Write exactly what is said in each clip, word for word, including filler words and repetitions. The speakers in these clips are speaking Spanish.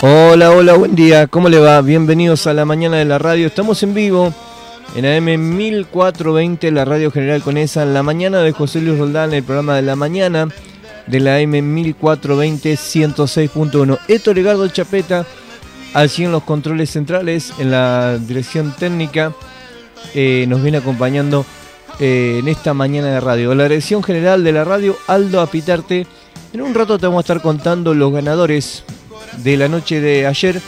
Hola, hola, buen día, ¿cómo le va? Bienvenidos a la mañana de la radio. Estamos en vivo en A M mil cuatrocientos veinte, la radio General Conesa, en la mañana de José Luis Roldán, el programa de la mañana de la A M mil cuatrocientos veinte, ciento seis punto uno. Héctor Edgardo Chapeta, allí en los controles centrales, en la dirección técnica, eh, nos viene acompañando eh, en esta mañana de radio. La dirección general de la radio, Aldo Apitarte. En un rato te vamos a estar contando los ganadores de la noche de ayer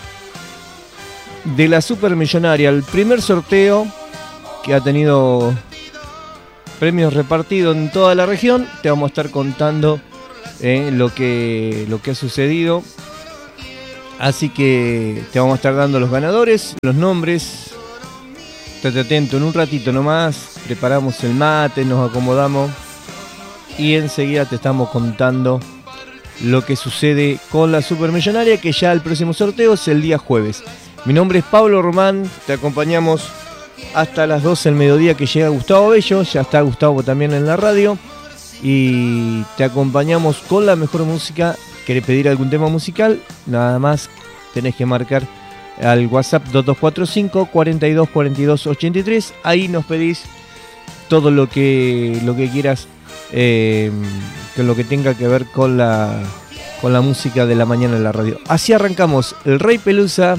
de la Supermillonaria, el primer sorteo que ha tenido premios repartidos en toda la región. Te vamos a estar contando eh, lo que lo que ha sucedido, así que te vamos a estar dando los ganadores, los nombres. Estate atento, en un ratito nomás preparamos el mate, nos acomodamos y enseguida te estamos contando lo que sucede con la Supermillonaria, que ya el próximo sorteo es el día jueves. Mi nombre es Pablo Román, te acompañamos hasta las doce del mediodía que llega Gustavo Bello, ya está Gustavo también en la radio, y te acompañamos con la mejor música. ¿Querés pedir algún tema musical? Nada más tenés que marcar al WhatsApp dos dos cuatro cinco, cuatro dos, cuatro dos, ocho tres, ahí nos pedís todo lo que, lo que quieras, eh, con lo que tenga que ver con la, con la música de la mañana en la radio. Así arrancamos el Rey Pelusa,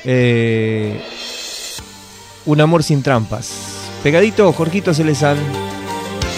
eh, Un amor sin trampas. Pegadito, Jorgito Celezán.